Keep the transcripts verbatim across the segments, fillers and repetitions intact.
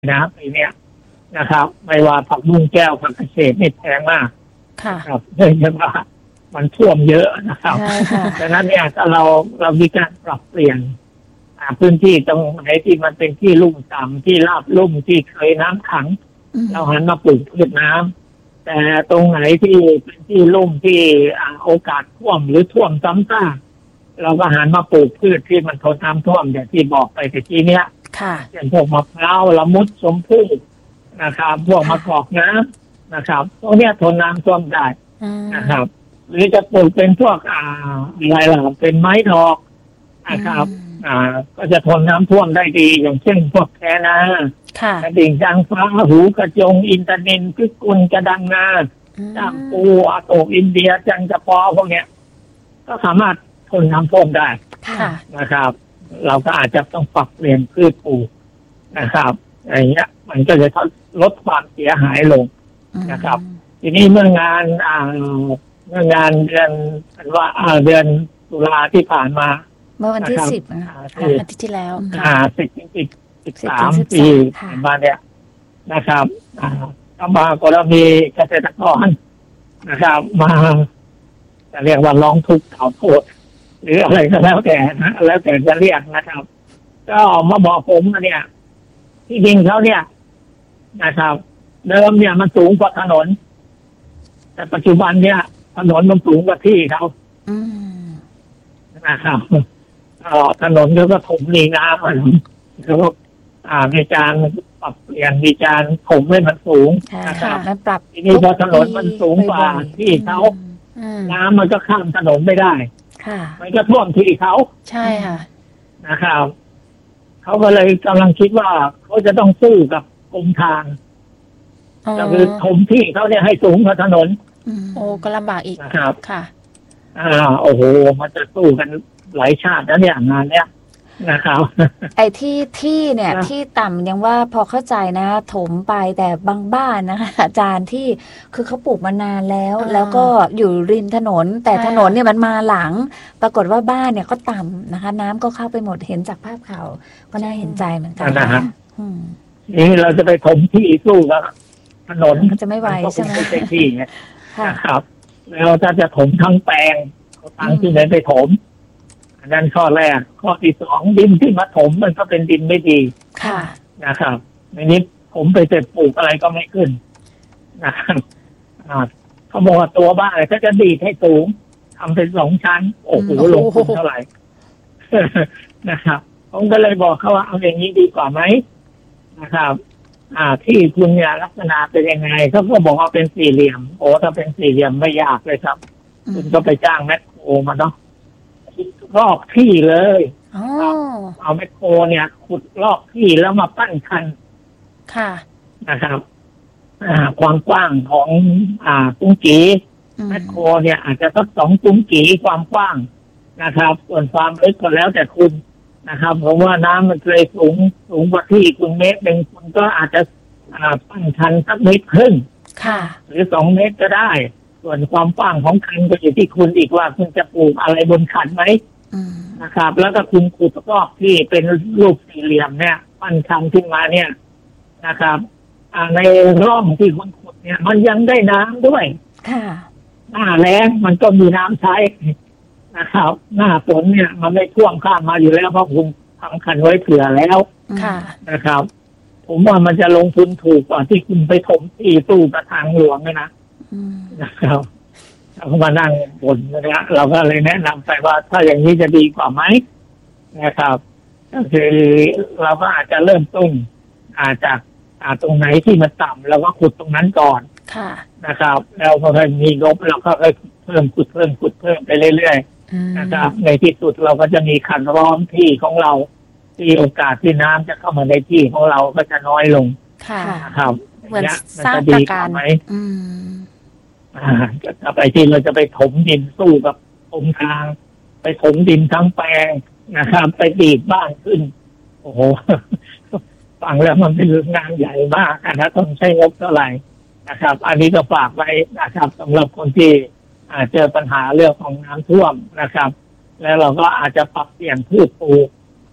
นะปีเนี้ยนะครับไม่ว่าผักบุ้งแก้วผักเกษตรนี่แพงมากค่ะครับเนื่องจากว่ามันท่วมเยอะนะครับดังนั้นเนี่ยถ้าเราเรามีการปรับเปลี่ยนพื้นที่ตรงไหนที่มันเป็นที่ลุ่มต่ำที่ราบลุ่มที่เคยน้ำขังเราหันมาปลูกพืชน้ำแต่ตรงไหนที่เป็นที่ลุ่มที่โอกาสท่วมหรือท่วมซ้ำซากเราก็หันมาปลูกพืชที่มันทนน้ำท่วมอย่างที่บอกไปตะกี้เนี้ยเช่นพวกมะพร้าวละมุดชมพู่นะครับพวกมะกอกน้ำนะครับพวกเนี้ยทนน้ำท่วมได้นะครับหรือจะปลูกเป็นพวกอ่าอะไรล่ะเป็นไม้ดอกนะครับอ่าก็จะทนน้ำท่วมได้ดีอย่างเช่นพวกแคนากระดิ่งจางฟ้าหูกระจงอินทนิลพิกุลกระดังนาจ้างปูอาโตกอินเดียจังจะปอพวกเนี้ยก็สามารถทนน้ำท่วมได้นะครับเราก็อาจจะต้องปรับเปลี่ยนพืชปลูกนะครับอย่างเงี้ยมันก็จะลดความเสียหายลงนะครับทีนี้เมื่องานอ่าเมื่องานเดือนว่าอ่าเดือนตุลาที่ผ่านมาเมื่อวันที่สิบนะคะอาทิตย์ที่แล้วอ่าสิบสิบสิบสามปีมาเนี่ยนะครับอ่าก็มาก็เรามีเกษตรกรนะครับมาจะเรียกว่าร้องทุกข์กล่าวโทษหรืออะไรก็แล้วแต่นะแล้วแต่จะเรียกนะครับก็มาบอกผมเนี่ยที่ดินเขาเนี่ยนะครับเดิมเนี่ยมันสูงกว่าถนนแต่ปัจจุบันเนี่ยถนนมันสูงกว่าที่เขานะครับอ๋อถนนเขาก็ถมหนีน้ำมันเขาก็อ่ามีการปรับเปลี่ยนมีการถมให้มันสูงนะครับปรับทีนี้พอถนนมันสูงกว่าที่เขาน้ำมันก็ข้ามถนนไม่ได้มันก็ท่วมที่เขาใช่ค่ะนะครับเขาก็เลยกำลังคิดว่าเขาจะต้องสู้กับกรมทางก็คือถมที่เขาเนี่ยให้สูงกว่าถนนโอ้ก็ลำบากอีกนะครับค่ะอ่าโอ้โหมันจะสู้กันหลายชาติแล้วเนี่ยงานเนี้ยนะครับไอ้ที่ที่เนี่ยที่ต่ำยังว่าพอเข้าใจนะถมไปแต่บางบ้านนะคะอาจารย์ที่คือเขาปลูกมานานแล้วแล้วก็อยู่ริมถนนแต่ถนนเนี่ยมันมาหลังปรากฏว่าบ้านเนี่ยก็ต่ำนะคะน้ำก็เข้าไปหมดเห็นจากภาพข่าวก็น่าเห็นใจเหมือนกันนะฮะนี่เราจะไปถมที่สู้กับถนนจะไม่ไหวใช่ไหมไม่ใช่ที่เนี่ยนะครับแล้วถ้าจะถมทั้งแปลงเขาตั้งที่ไหนไปถมอันนั้นข้อแรกข้อที่สองดินที่มาถมมันก็เป็นดินไม่ดีค่ะนะครับในนี้ผมไปเสร็จปลูกอะไรก็ไม่ขึ้นนะครับเขาบอกว่าตัวบ้านถ้าจะดีดให้สูงทำเป็นสองชั้นโอ้โหลงทุนเท่าไหร่นะครับผมก็เลยบอกเขาว่าเอาอย่างนี้ดีกว่าไหมนะครับอ่าที่คุณเนี่ยลักษณะเป็นยังไงเขาก็บอกว่าเป็นสี่เหลี่ยมโอ้ถ้าเป็นสี่เหลี่ยมไม่ยากเลยครับคุณก็ไปจ้างแมคโครมาเนาะลอกที่เลยเอาแมคโครเนี่ยขุดลอกที่แล้วมาปั้นคันค่ะนะครับอ่าความกว้างของอ่าตุ้งกีแมคโครเนี่ยอาจจะสักสองตุ้งกีความกว้างนะครับส่วนความลึกก็แล้วแต่คุณนะครับผมว่าน้ำมันเคยสูงสูงกว่าที่คุณเมตรหนึ่งคุณก็อาจจะอ่าปั้นคันสักเมตรครึ่งค่ะหรือสองเมตรก็ได้ส่วนความกว้างของคันก็อยู่ที่คุณอีกว่าคุณจะปลูกอะไรบนคันไหมนะครับแล้วก็คุณขุดรอบที่เป็นรูปสี่เหลี่ยมเนี่ยปั้นคันขึ้นมาเนี่ยนะครับในร่องที่คุณขุดเนี่ยมันยังได้น้ำด้วยค่ะหน้าแล้งมันก็มีน้ำใช้นะครับหน้าฝนเนี่ยมันไม่ท่วมข้ามมาอยู่แล้วเพราะคุณทำคันไว้เผื่อแล้วค่ะนะครับผมว่ามันจะลงทุนถูกกว่าที่คุณไปถมที่ตู้กระถางหลวงเลยนะนะครับเราก็มานั่งบนนะเราก็เลยแนะนำไปว่าถ้าอย่างนี้จะดีกว่าไหมนะครับก็คือเราก็อาจจะเริ่มต้นอาจจะอาตรงไหนที่มันต่ำเราก็ขุดตรงนั้นก่อนนะครับแล้วพอมีงบเราก็เพิ่มขุดเพิ่มขุดเพิ่มไปเรื่อยๆนะครับในที่สุดเราก็จะมีคันล้อมที่ของเราที่โอกาสที่น้ำจะเข้ามาในที่ของเราก็จะน้อยลงนะครับเหมือนสร้างประการไหมอ่าจะไปที่เราจะไปถมดินสู้กับถมทางไปถมดินทั้งแปลงนะครับไปดีดบ้านขึ้นโอ้โหฟังแล้วมันเป็นเรื่องงานใหญ่มากนะต้องใช้งบเท่าไหร่นะครับอันนี้ก็ฝากไว้นะครับสำหรับคนที่อาจเจอปัญหาเรื่องของน้ำท่วมนะครับแล้วเราก็อาจจะปรับเปลี่ยนพืชปลูก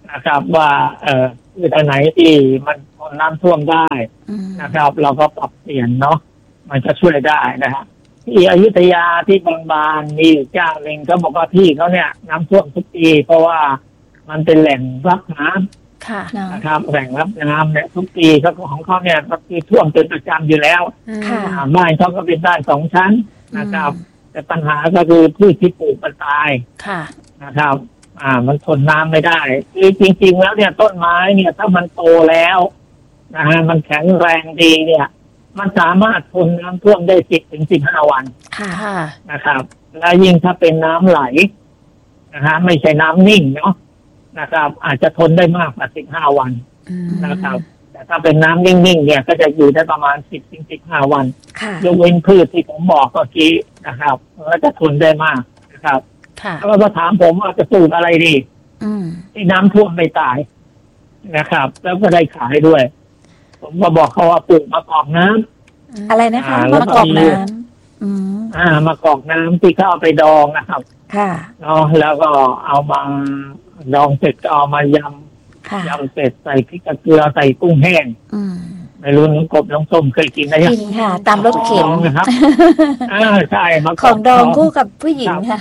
นะครับว่าเอ่อพืชอันไหนที่มันทนน้ำท่วมได้นะครับเราก็ปรับเปลี่ยนเนาะมันจะช่วยได้นะฮะที่อยุธยาที่บางบานมีอยู่เจ้าหนึ่งเขาบอกว่าที่เขาเนี่ยน้ำท่วมทุกปีเพราะว่ามันเป็นแหล่งรับน้ำค่ะนะครับแหล่งรับน้ำเนี่ยทุกปีเขาของเขาเนี่ยก็คือท่วมเป็นประจำอยู่แล้วค่ะบ้านเขาก็เป็นบ้านสองชั้นนะครับแต่ปัญหาก็คือพืชที่ปลูกมันตายค่ะนะครับอ่ามันทนน้ำไม่ได้คือจริงๆแล้วเนี่ยต้นไม้เนี่ยถ้ามันโตแล้วนะฮะมันแข็งแรงดีเนี่ยมันสามารถทนน้ำท่วมได้สิบถึงสิบห้าวันค่ะนะครับและยิ่งถ้าเป็นน้ำไหลนะฮะไม่ใช่น้ำนิ่งเนาะนะครับอาจจะทนได้มากกว่าสิบห้าวันนะครับแต่ถ้าเป็นน้ำนิ่งๆเนี่ยก็จะอยู่ได้ประมาณสิบถึงสิบห้าวันยกเว้นพืชที่ผมบอกเมื่อกี้นะครับก็จะทนได้มากนะครับแล้วก็ถามผมว่าจะปลูกอะไรดีที่น้ำท่วมไม่ตายนะครับแล้วก็ได้ขายด้วยผมก็บอกเขาว่าปลูกมะกอกน้ำอะไรนะคะมะกอกน้ำอ่ามะกอกน้ำที่เขาเอาไปดองนะครับค่ะเนาะแล้วก็เอามาดองเสร็จก็เอามายำยำเสร็จใส่พริกเกลือใส่กุ้งแห้งไม่รู้น้องกบน้องส้มเคยกินไหมกินค่ะตามรถเข็นนะครับอ่าใช่มะกอกของดองคู่กับผู้หญิงค่ะ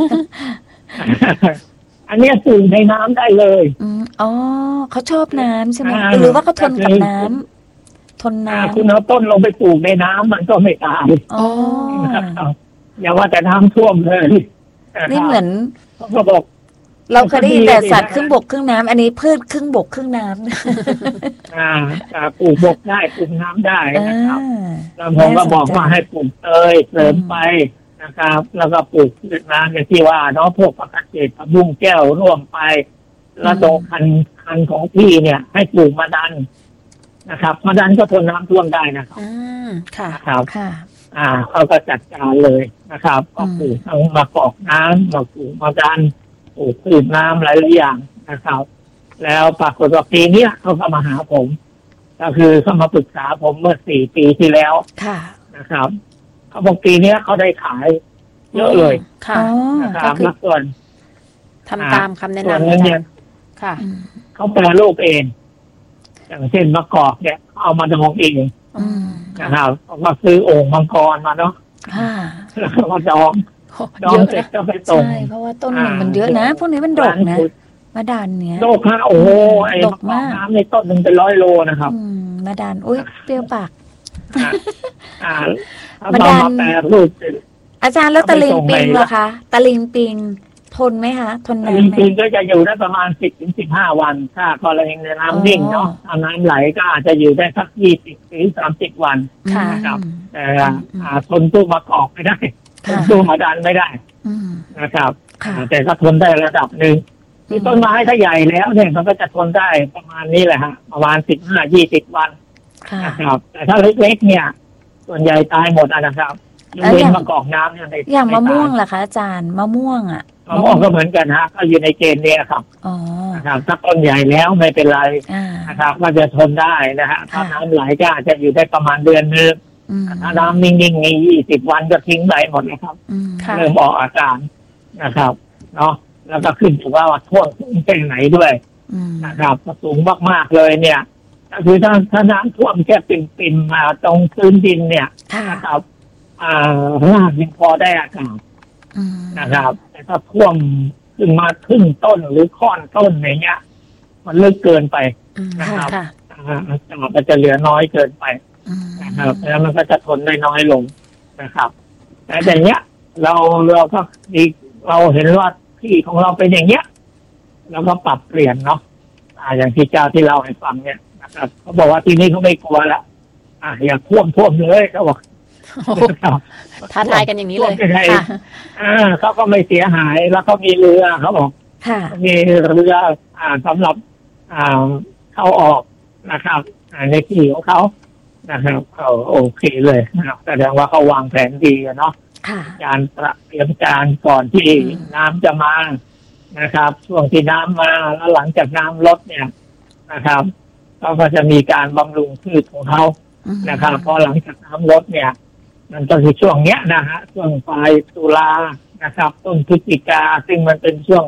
อันนี้ตื่นในน้ำได้เลยอ๋อเขาชอบน้ำใช่ไหมหรือว่าเขาทนกับน้ำทนน้ำคุณเอาต้นลงไปปลูกในน้ำมันก็ไม่ตายอ๋ออย่าว่าแต่น้ำท่วมเลยนี่เหมือนเขาก็บอกเราเคยได้ยินแต่สัตว์ครึ่งบกครึ่งน้ำอันนี้พืชครึ่งบกครึ่งน้ำอ่าปลูกบกได้ปลูกน้ำได้นะครับแล้วผมก็บอกว่าให้ปลูกเตยเสริมไปนะครับแล้วก็ปลูกพืชน้ำอย่างที่ว่าเนาะพวกผักกาดเกษผักบุ้งแก้วร่วมไปแล้วตรงคันคันของพี่เนี่ยให้ปลูกมะดันนะครับมะดันก็ทนน้ำท่วมได้นะครับอืมค่ะครับค่ะอ่าเขาก็จัดการเลยนะครับก็ปลูกทั้งมะกอกน้ำมาปลูกมะดันปลูกพืชน้ำหลายอย่างนะครับแล้วปรากฏว่าปีนี้เขาก็มาหาผมก็คือเขามาปรึกษาผมเมื่อสี่ปีที่แล้วค่ะนะครับเขาบอกปีนี้เขาได้ขายเยอะเลยค่ะนะครับแล้วส่วนทำตามคำแนะนำเนี่ยค่ะเขาแปรรูปเองอย่างเช่นมะกอกเนี่ยเอามาดองเองนะครับเขาก็ซื้อโอ่งมังกรมาเนาะแล้วก็ดองดองเสร็จก็ไปส่งใช่เพราะว่าต้นมันเยอะนะพวกนี้มันดกนะมะดันเนี้ยดกค่ะโอ้โหไอ้มะกอกน้ำในต้นหนึ่งเป็นร้อยโลนะครับมะดันอุ้ยเปรี้ยวปากอ่ามะดันแปรรูปอาจารย์แล้วตะลิงปิงล่ะคะตะลิงปิงทนไหมคะทนน้ำไหมตะลิงปิงก็จะอยู่ได้ประมาณสิบถึงสิบห้าวันถ้ากรณีในน้ำนิ่งเนาะน้ำไหลก็อาจจะอยู่ได้สักยี่สิบถึงสามสิบวันนะครับแต่ทนตู้มะกอกไม่ได้ทนตู้มะดันไม่ได้นะครับแต่ก็ทนได้ระดับหนึ่งที่ต้นไม้ถ้าใหญ่แล้วเนี่ยมันก็จะทนได้ประมาณนี้แหละฮะประมาณสิบห้ายี่สิบวันนะครับแต่ถ้าเล็กๆเนี่ยส่วนใหญ่ตายหมดนะครับยกเว้นมะกอกน้ำเนี่ยอย่างมะม่วงล่ะคะอาจารย์มะม่วงอ่ะมะม่วงก็เหมือนกันฮะก็อยู่ในเกณฑ์เนี่ยครับนะครับถ้าต้นใหญ่แล้วไม่เป็นไรนะครับก็จะทนได้นะฮะถ้าน้ำไหลก็อาจจะอยู่ได้ประมาณเดือนนึงถ้าน้ำนิ่งๆในยี่สิบวันก็ทิ้งไหลหมดนะครับเริ่มออกอาการนะครับเนาะแล้วก็ขึ้นอยู่ว่าท่วมสูงแค่ไหนด้วยนะครับสูงมากๆเลยเนี่ยก็คือถ้าถ้าน้ำท่วมแค่ปิ่มๆมาตรงพื้นดินเนี่ยนะครับอ่ารากยังพอได้อากาศนะครับแต่ถ้าท่วมขึ้นมาครึ่งต้นหรือค่อนต้นอย่างเงี้ยมันลึกเกินไปนะครับอ่าอากาศมันจะเหลือน้อยเกินไปนะครับแล้วมันก็จะทนได้น้อยลงนะครับแต่อย่างเงี้ยเราเราก็ดีเราเห็นว่าที่ของเราเป็นอย่างเงี้ยเราก็ปรับเปลี่ยนเนาะอ่าอย่างที่เจ้าที่เราให้ฟังเนี่ยนะครับเขาบอกว่าที่นี่เขาไม่กลัวแล้วอ่าอย่าท่วมท่วมเลยเขาบอกท้าทายกันอย่างนี้เลยค่ะอ่าเขาก็ไม่เสียหายแล้วก็มีเรือเขาบอกมีเรืออ่าสำหรับอ่าเข้าออกนะครับในที่ของเขานะครับเขาโอเคเลยนะครับแสดงว่าเขาวางแผนดีเนาะการเตรียมการก่อนที่น้ำจะมานะครับช่วงที่น้ำมาแล้วหลังจากน้ำลดเนี่ยนะครับเขาก็จะมีการบำรุงพืชของเขานะครับพอหลังจากน้ำลดเนี่ยมันก็คือช่วงเนี้ยนะฮะช่วงปลายตุลานะครับต้นพฤศจิกาซึ่งมันเป็นช่วง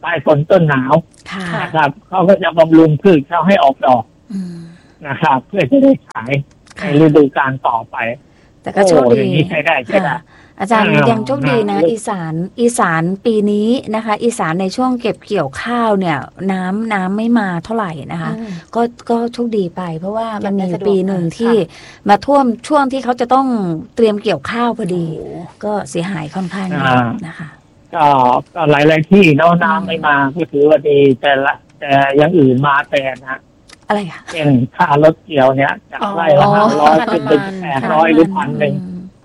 ปลายฝนต้นหนาวนะครับเขาก็จะบำรุงพืชเขาให้ออกดอกนะครับเพื่อจะได้ขายในฤดูกาลต่อไปแต่ก็โชคดีใช้ได้ใช่ได้อาจารย์ยังโชคดีนะอีสานอีสานปีนี้นะคะอีสานในช่วงเก็บเกี่ยวข้าวเนี่ยน้ำน้ำไม่มาเท่าไหร่นะคะก็ก็โชคดีไปเพราะว่ามันมีปีหนึ่งที่มาท่วมช่วงที่เขาจะต้องเตรียมเกี่ยวข้าวพอดีก็เสียหายค่อนข้างเยอะนะคะก็ก็หลายๆที่เนาะน้ำไม่มาก็ถือว่าดีแต่ละแต่อย่างอื่นมาแต่นะอะไรคะเช่นค่ารถเกี่ยวเนี่ยจากไร่ละห้าร้อยขึ้นเป็นแปดร้อยหรือพันหนึ่ง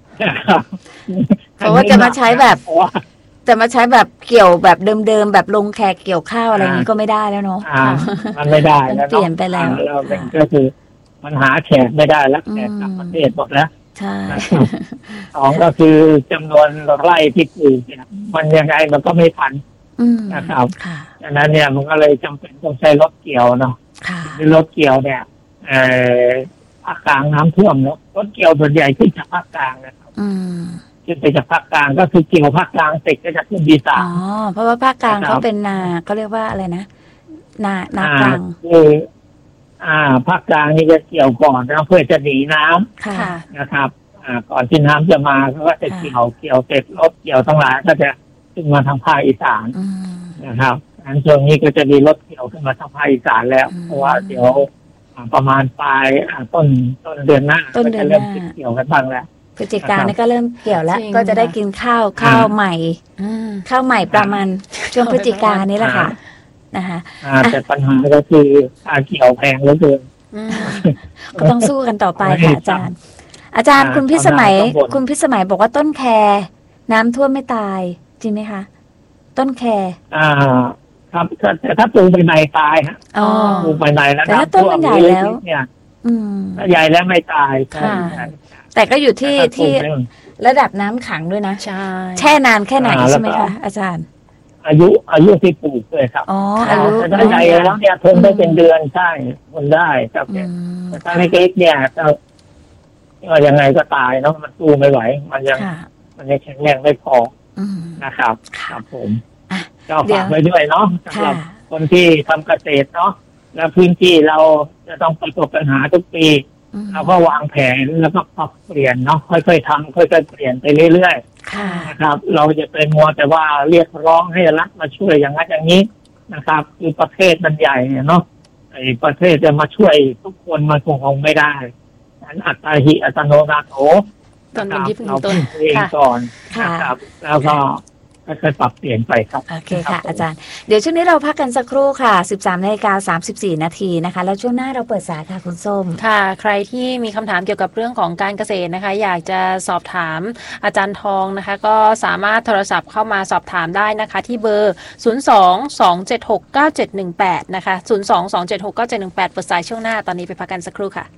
เพราะว่าจะมาใช้แบบจะมาใช้แบบเกี่ยวแบบเดิมๆแบบลงแขกเกี่ยวข้าวอะไรนี้ก็ไม่ได้แล้วเนาะมันไม่ได้แล้วเปลี่ยนไปแล้วเราเป็นก็คือมันหาแขกไม่ได้แล้วแขกกลับประเทศหมดแล้วใช่สองก็คือจำนวนไร่ที่ปลูกเนี่ยมันยังไงมันก็ไม่ทันนะครับดังนั้นเนี่ยมันก็เลยจำเป็นต้องใช้รถเกี่ยวเนาะรถเกี่ยวเนี่ยเอ่อภาคกลางน้ำท่วมเนาะรถเกี่ยวส่วนใหญ่ขึ้นจากภาคกลางนะครับขึ้นไปจากภาคกลางก็คือเกี่ยวภาคกลางเสร็จก็จะขึ้นอีสานอ๋อเพราะว่าภาคกลางเขาเป็นนาเขาเรียกว่าอะไรนะนานากลางคืออ่าภาคกลางนี่จะเกี่ยวก่อนนะเพื่อจะหนีน้ำนะครับอ่าก่อนที่น้ำจะมาเขาก็จะเกี่ยวเกี่ยวเสร็จรถเกี่ยวทั้งหลายก็จะขึ้นมาทางภาคอีสานนะครับอันช่วงนี้ก็จะมีรถเกี่ยวขึ้นมาทางภาคอีสานแล้วเพราะว่าเดี๋ยวประมาณปลายต้นต้นเดือนหน้าก็จะเริ่มเกี่ยวกันบ้างแล้วพฤศจิกายนนี่ก็เริ่มเกี่ยวแล้วก็จะได้กินข้าวข้าวใหม่ข้าวใหม่ประมาณช่วงพฤศจิกายนนี้แหละค่ะนะคะแต่ปัญหาก็คือค่าเกี่ยวแพงเหลือเกินก็ต้องสู้กันต่อไปค่ะอาจารย์อาจารย์คุณพิสมัยคุณพิสมัยบอกว่าต้นแคน้ำท่วมไม่ตายจริงไหมคะต้นแคอ่าครับแต่ถ้าปลูกใบในตายฮะปลูกใบในแล้วแต่ถ้าต้นมันใหญ่แล้วเนี่ยใหญ่แล้วไม่ตายแต่ก็อยู่ที่ที่ระดับน้ำขังด้วยนะใช่แช่นานแค่ไหนใช่ไหมคะอาจารย์อายุอายุที่ปลูกเลยครับอ๋ออายุถ้าใหญ่แล้วเนี่ยทนได้เป็นเดือนใช่ทนได้ครับแต่ถ้าเล็กๆเนี่ยก็ยังไงก็ตายเนาะมันสู้ไม่ไหวมันยังมันยังแข็งแรงไม่พอนะครับครับผมก็ฝากไว้ด้วยเนาะสำหรับคนที่ทำเกษตรเนาะแล้วพื้นที่เราจะต้องประสบปัญหาทุกปีเราก็วางแผนแล้วก็ปรับเปลี่ยนเนาะค่อยๆทำค่อยๆเปลี่ยนไปเรื่อยๆนะครับเราจะไปมัวแต่ว่าเรียกร้องให้รัฐมาช่วยอย่างนั้นอย่างนี้นะครับคือประเทศมันใหญ่เนาะไอ้ประเทศจะมาช่วยทุกคนมันคงคงไม่ได้นั้นอัตตาหิอัตโนนาโถนะครับเราเป็นตัวเองก่อนนะครับแล้วก็ค่อยๆปรับเปลี่ยนไปครับโอเคค่ะอาจารย์เดี๋ยวช่วงนี้เราพักกันสักครู่ค่ะ สิบสามนาฬิกาสามสิบสี่นาทีนะคะแล้วช่วงหน้าเราเปิดสายค่ะคุณส้มค่ะใครที่มีคำถามเกี่ยวกับเรื่องของการเกษตรนะคะอยากจะสอบถามอาจารย์ทองนะคะก็สามารถโทรศัพท์เข้ามาสอบถามได้นะคะที่เบอร์ศูนย์ สอง สอง เจ็ด หก เก้า เจ็ด หนึ่ง แปดนะคะศูนย์ สอง สอง เจ็ด หก เก้า เจ็ด หนึ่ง แปดเปิดสายช่วงหน้าตอนนี้ไปพักกันสักครู่ค่ะ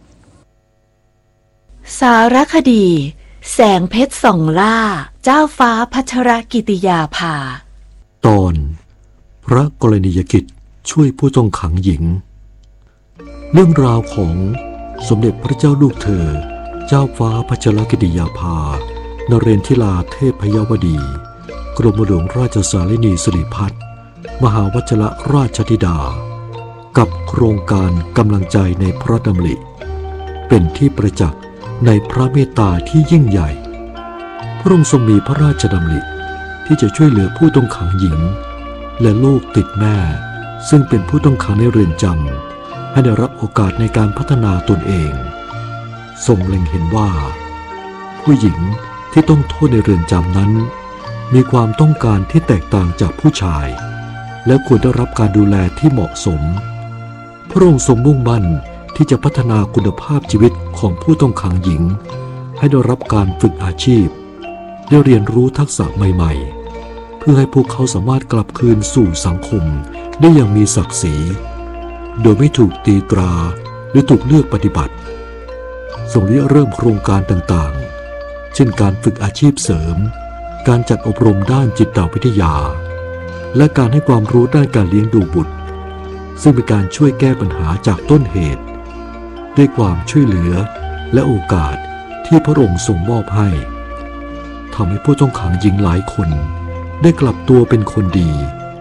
สารคดีแสงเพชรส่องล่าเจ้าฟ้าพัชรกิติยาภาตอนพระกรณียกิจช่วยผู้ต้องขังหญิงเรื่องราวของสมเด็จพระเจ้าลูกเธอเจ้าฟ้าพัชรกิติยาภานเรนทิลาเทพยวดีกรมหลวงราชสารินีสิริพัฒน์มหาวชิรราชธิดากับโครงการกำลังใจในพระดำริเป็นที่ประจักษ์ในพระเมตตาที่ยิ่งใหญ่พระองค์ทรงมีพระราชดำริที่จะช่วยเหลือผู้ต้องขังหญิงและลูกติดแม่ซึ่งเป็นผู้ต้องขังในเรือนจำให้ได้รับโอกาสในการพัฒนาตนเองทรงเล็งเห็นว่าผู้หญิงที่ต้องโทษในเรือนจำนั้นมีความต้องการที่แตกต่างจากผู้ชายและควรได้รับการดูแลที่เหมาะสมพระองค์ทรงมุ่งมั่นที่จะพัฒนาคุณภาพชีวิตของผู้ต้องขังหญิงให้ได้รับการฝึกอาชีพได้เรียนรู้ทักษะใหม่ๆเพื่อให้พวกเขาสามารถกลับคืนสู่สังคมได้อย่างมีศักดิ์ศรีโดยไม่ถูกตีตราหรือถูกเลือกปฏิบัติทรงเริ่มโครงการต่างๆเช่นการฝึกอาชีพเสริมการจัดอบรมด้านจิตวิทยาและการให้ความรู้ด้านการเลี้ยงดูบุตรซึ่งเป็นการช่วยแก้ปัญหาจากต้นเหตุด้วยความช่วยเหลือและโอกาสที่พระองค์ทรงมอบให้ทำให้ผู้ต้องขังหญิงหลายคนได้กลับตัวเป็นคนดี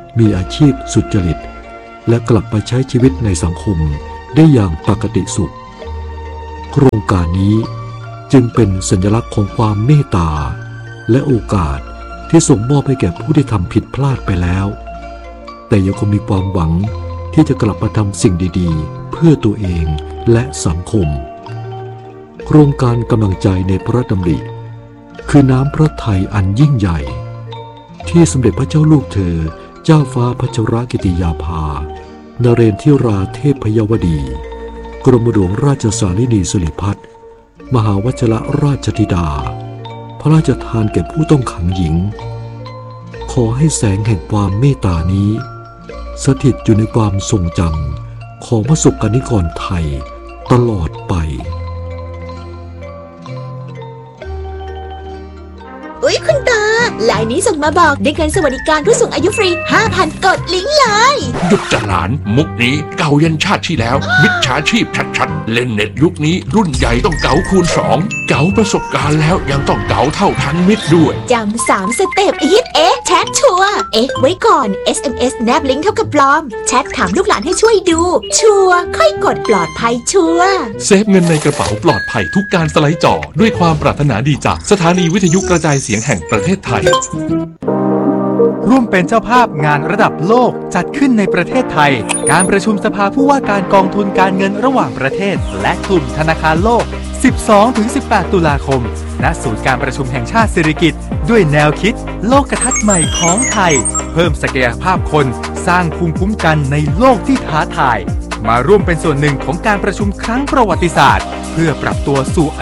มีอาชีพสุจริตและกลับไปใช้ชีวิตในสังคมได้อย่างปกติสุขโครงการนี้จึงเป็นสัญลักษณ์ของความเมตตาและโอกาสที่ส่งมอบให้แก่ผู้ที่ทำผิดพลาดไปแล้วแต่ยังคงมีความหวังที่จะกลับมาทำสิ่งดีๆเพื่อตัวเองและสังคมโครงการกำลังใจในพระดำริคือน้ำพระทัยอันยิ่งใหญ่ที่สมเด็จพระเจ้าลูกเธอเจ้าฟ้าพัชรกิติยาภานเรนทิราเทพยวดีกรมหลวงราชสารินีสิริพัฒน์มหาวชิรราชธิดาพระราชทานแก่ผู้ต้องขังหญิงขอให้แสงแห่งความเมตตานี้สถิตอยู่ในความทรงจำของประสบกนิกรไทยตลอดไปอุ๊ยคุณตาลายนี้ส่งมาบอกได้เงินสวัสดิการผู้สูงอายุฟรี ห้าพัน กดลิงก์เลยหยุดจะหลานมุกนี้เก่ายันชาติที่แล้วมิจฉาชีพชัดๆเล่นเน็ตยุคนี้รุ่นใหญ่ต้องเก๋าคูณสองเก๋าประสบการณ์แล้วยังต้องเก๋าเท่าทันมิตรด้วยจำสามสเต็ปฮิตเอ๊ะแชทชัวร์เอ๊ะไว้ก่อน เอส เอ็ม เอส แนบลิงก์เท่ากับปลอมแชทถามลูกหลานให้ช่วยดูชัวร์ค่อยกดปลอดภัยชัวร์เซฟเงินในกระเป๋าปลอดภัยทุกการสไลด์จอด้วยความปรารถนาดีจากสถานีวิทยุกระจายเสียงแห่งประเทศไทยร่วมเป็นเจ้าภาพงานระดับโลกจัดขึ้นในประเทศไทยการประชุมสภาผู้ว่าการกองทุนการเงินระหว่างประเทศและกลุ่มธนาคารโลก สิบสองถึงสิบแปด ตุลาคมณศูนย์การประชุมแห่งชาติสิริกิติ์ด้วยแนวคิดโลกทัศน์ใหม่ของไทยเพิ่มศักยภาพคนสร้างภูมิคุ้มกันในโลกที่ท้าทายมาร่วมเป็นส่วนหนึ่งของการประชุมครั้งประวัติศาสตร์เพื่อปรับตัวสู่